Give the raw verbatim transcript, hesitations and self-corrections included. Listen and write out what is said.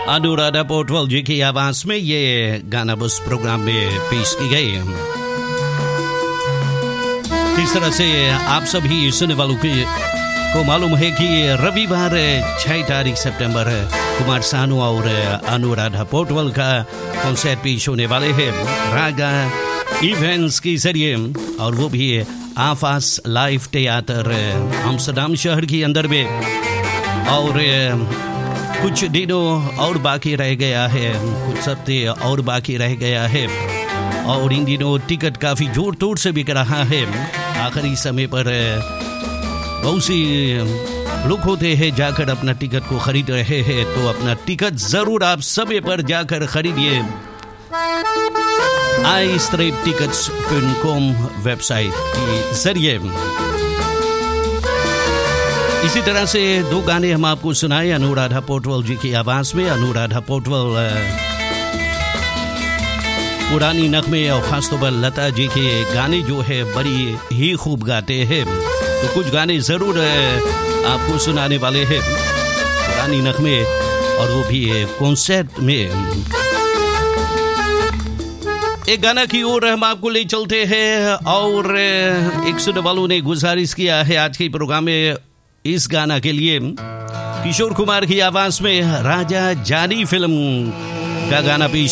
अनुराधा पोर्टवाल जी की आवाज में ये गाना बस प्रोग्राम में पेश की गई। इस तरह से आप सभी सुनने वालों की को मालूम है कि रविवार छह तारीख सितंबर कुमार सानू और अनुराधा पोर्टवाल का कॉन्सर्ट पेश होने वाले हैं रागा इवेंट्स के जरिए, और वो भी आफास लाइव थिएटर एम्स्टर्डम शहर के अंदर में। और कुछ दिनों और बाकी रह गया है, कुछ हफ्ते और बाकी रह गया है, और इन दिनों टिकट काफ़ी जोर तोड़ से बिक रहा है। आखिरी समय पर बहुत सी लोग होते हैं जाकर अपना टिकट को खरीद रहे हैं, तो अपना टिकट ज़रूर आप समय पर जाकर खरीदिए आई strip tickets dot com website के जरिए। इसी तरह से दो गाने हम आपको सुनाए अनुराधा पोर्टवाल जी की आवाज में। अनुराधा पोर्टवाल पुरानी नगमे और खासतौर पर लता जी के गाने जो है बड़ी ही खूब गाते हैं, तो कुछ गाने जरूर आपको सुनाने वाले हैं पुरानी नगमे, और वो भी कॉन्सर्ट में। एक गाना की ओर हम आपको ले चलते हैं, और एक सुनने वालों ने गुजारिश किया है आज के प्रोग्राम में इस गाना के लिए किशोर कुमार की आवाज में राजा जानी फिल्म का गाना पेश